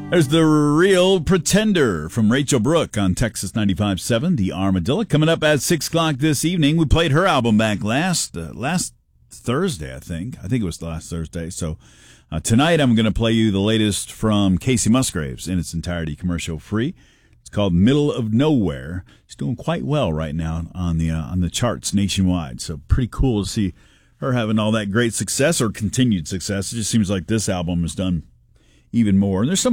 There's The Real Pretender from Rachel Brooke on Texas 95.7, The Armadillo. Coming up at 6 o'clock this evening. We played her album back last Thursday, I think. I think it was last Thursday. So tonight I'm going to play you the latest from Casey Musgraves in its entirety, commercial free. It's called Middle of Nowhere. She's doing quite well right now on the charts nationwide. So pretty cool to see her having all that great success or continued success. It just seems like this album has done even more. And there's some